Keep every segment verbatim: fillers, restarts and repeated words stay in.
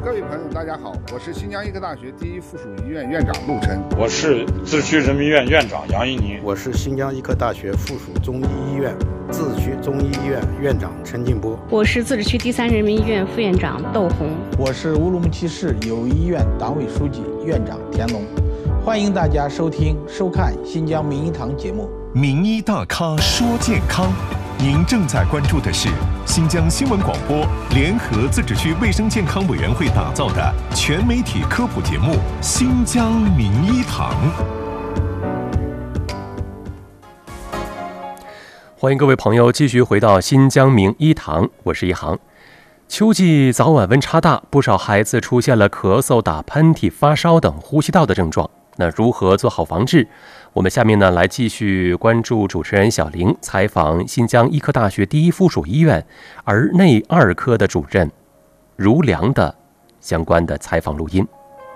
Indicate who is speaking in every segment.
Speaker 1: 各位朋友，大家好，我是新疆医科大学第一附属医院院长陆晨。
Speaker 2: 我是自治区人民医院院长杨一宁。
Speaker 3: 我是新疆医科大学附属中医医院自治区中医医院院长陈进波。
Speaker 4: 我是自治区第三人民医院副院长窦红。
Speaker 5: 我是乌鲁木齐市友谊医院党委书记院长田龙。欢迎大家收听收看新疆名医堂节目。
Speaker 6: 名医大咖说健康，您正在关注的是新疆新闻广播联合自治区卫生健康委员会打造的全媒体科普节目《新疆名医堂》。
Speaker 7: 欢迎各位朋友继续回到新疆名医堂，我是一航。秋季早晚温差大，不少孩子出现了咳嗽、打喷嚏、发烧等呼吸道的症状。那如何做好防治？我们下面呢来继续关注主持人小玲采访新疆医科大学第一附属医院儿内二科的主任如良的相关的采访录音。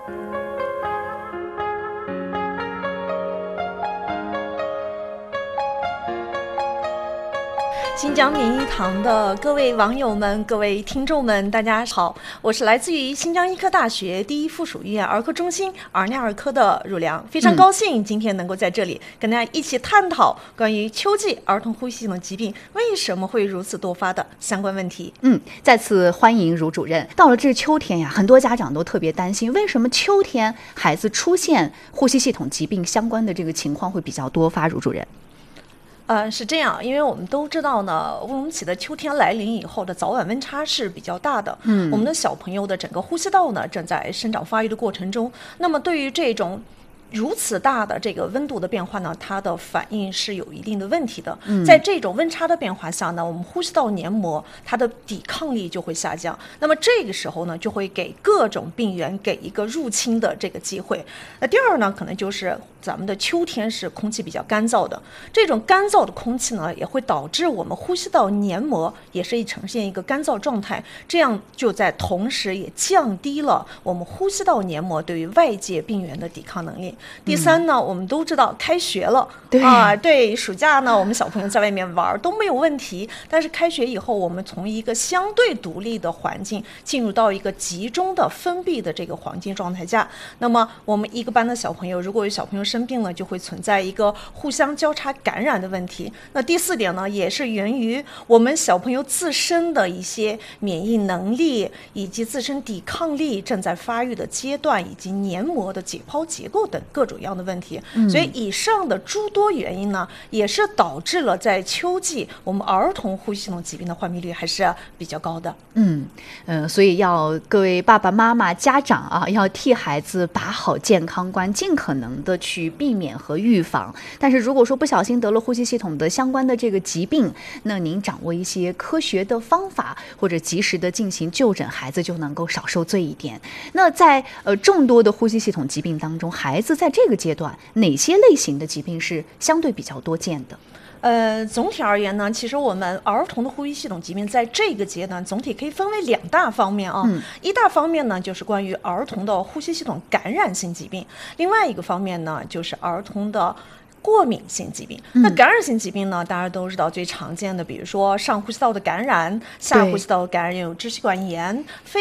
Speaker 8: 新疆名医堂的各位网友们、各位听众们，大家好，我是来自于新疆医科大学第一附属医院儿科中心儿内儿科的汝良，非常高兴今天能够在这里跟大家一起探讨关于秋季儿童呼吸系统疾病为什么会如此多发的相关问题。
Speaker 9: 嗯，再次欢迎汝主任。到了这秋天呀，很多家长都特别担心，为什么秋天孩子出现呼吸系统疾病相关的这个情况会比较多发？汝主任。
Speaker 8: 呃，是这样，因为我们都知道呢，乌鲁木齐的秋天来临以后的早晚温差是比较大的。嗯，我们的小朋友的整个呼吸道呢正在生长发育的过程中，那么对于这种如此大的这个温度的变化呢，它的反应是有一定的问题的。嗯，在这种温差的变化下呢，我们呼吸道黏膜它的抵抗力就会下降，那么这个时候呢，就会给各种病原给一个入侵的这个机会。那第二呢，可能就是咱们的秋天是空气比较干燥的，这种干燥的空气呢，也会导致我们呼吸道黏膜也是呈现一个干燥状态，这样就在同时也降低了我们呼吸道黏膜对于外界病原的抵抗能力。第三呢，嗯、我们都知道开学了，
Speaker 9: 对
Speaker 8: 啊，对，暑假呢，我们小朋友在外面玩都没有问题，但是开学以后，我们从一个相对独立的环境进入到一个集中的封闭的这个环境状态下，那么我们一个班的小朋友，如果有小朋友生病了，就会存在一个互相交叉感染的问题。那第四点呢，也是源于我们小朋友自身的一些免疫能力以及自身抵抗力正在发育的阶段，以及黏膜的解剖结构等各种样的问题。嗯、所以以上的诸多原因呢，也是导致了在秋季我们儿童呼吸系统疾病的患病率还是比较高的。
Speaker 9: 嗯嗯、呃，所以要各位爸爸妈妈、家长啊，要替孩子把好健康关，尽可能的去避免和预防。但是如果说不小心得了呼吸系统的相关的这个疾病，那您掌握一些科学的方法，或者及时的进行就诊，孩子就能够少受罪一点。那在呃众多的呼吸系统疾病当中，孩子在这个阶段哪些类型的疾病是相对比较多见的？
Speaker 8: 呃，总体而言呢，其实我们儿童的呼吸系统疾病在这个阶段总体可以分为两大方面啊。嗯、一大方面呢，就是关于儿童的呼吸系统感染性疾病；另外一个方面呢，就是儿童的过敏性疾病。那感染性疾病呢，大家都知道最常见的，比如说上呼吸道的感染、下呼吸道的感染，有支气管炎、肺